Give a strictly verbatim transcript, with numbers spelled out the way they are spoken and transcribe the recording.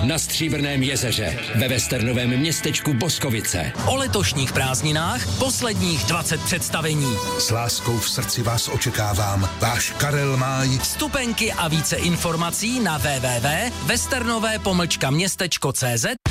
na Stříbrném jezeře ve westernovém městečku Boskovice. O letošních prázdninách posledních dvacet představení. S láskou v srdci vás očekávám. Váš Karel Máj. Vstupenky a více informací na w w w tečka westernové pomlčka městečko tečka cé zet